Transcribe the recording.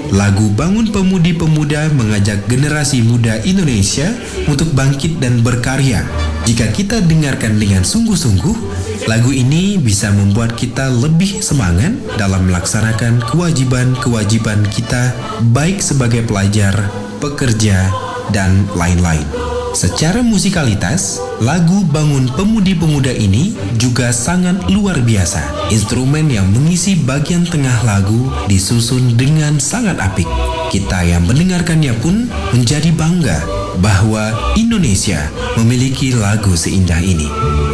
Lagu Bangun Pemudi-Pemuda mengajak generasi muda Indonesia untuk bangkit dan berkarya. Jika kita dengarkan dengan sungguh-sungguh, lagu ini bisa membuat kita lebih semangat dalam melaksanakan kewajiban-kewajiban kita, baik sebagai pelajar, pekerja, dan lain-lain. Secara musikalitas, lagu Bangun Pemudi-Pemuda ini juga sangat luar biasa. Instrumen yang mengisi bagian tengah lagu disusun dengan sangat apik. Kita yang mendengarkannya pun menjadi bangga bahwa Indonesia memiliki lagu seindah ini.